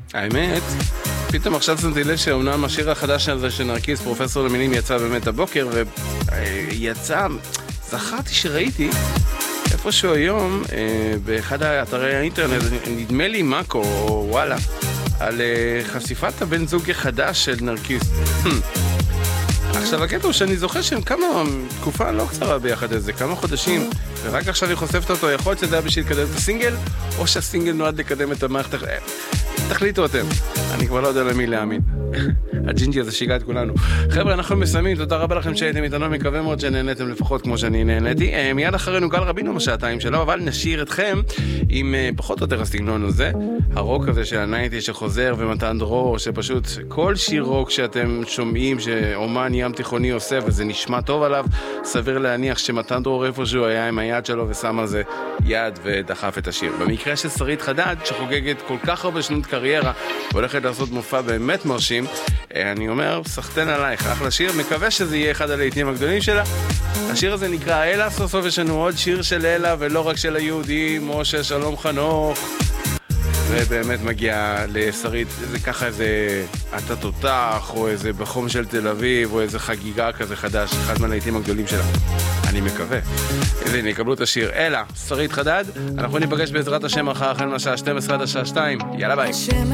האמת, פתאום עכשיו שמתי לב שאומנם השיר החדש הזה של נרקיס, פרופסור למילים, יצא באמת הבוקר, ויצא, זכרתי שראיתי איפשהו היום, באחד האתרי האינטרנט, נדמה לי מקו או וואלה, על חשיפת הבן זוג החדש של נרקיס. עכשיו הקטע הוא שאני זוכר שהם כמה תקופה לא קצרה ביחד איזה, כמה חודשים, ורק עכשיו היא חושפת אותו. יכול להיות שזה היה בשביל לקדם את הסינגל, או שהסינגל נועד לקדם את המערכת. תחליטו אתם, אני כבר לא יודע למי להאמין. הג'ינג'י הזה שיגע את כולנו. חבר'ה, אנחנו מסיימים, תודה רבה לכם שהייתם איתנו, מקווה מאוד שנהנתם לפחות כמו שאני נהניתי. מיד אחרינו גל רבינו בשעתיים שלו, אבל נשאיר אתכם עם פחות או יותר הסגנון הזה, הרוק הזה של הנייטי שחוזר, ומתן דרור, שפשוט כל שיר רוק שאתם שומעים שאומן ים תיכוני עושה וזה נשמע טוב עליו, סביר להניח שמתן דרור איפשהו היה עם היד שלו ושם על זה יד ודחף את השיר. במקרה של שרית חדד שחוגגת כל כך הרבה שנות קריירה והולכת לעשות מופע באמת מרשים, אני אומר, סחטן עלייך, אחלה שיר, מקווה שזה יהיה אחד הלהיטים הגדולים שלה. השיר הזה נקרא אלה, סוף סוף יש לנו עוד שיר של אלה ולא רק של היהודים, או של שלום חנוך, ובאמת מגיע לשרית, זה ככה איזה אתה תותח, או איזה בחום של תל אביב, או איזה חגיגה כזה חדש, אחד מהלהיטים הגדולים שלה. אני מקווה. אז הנה, יקבלו את השיר אלה, שרית חדד. אנחנו ניפגש בעזרת השם מחר החל מהשעה 12 עד השעה 2. יאללה ביי.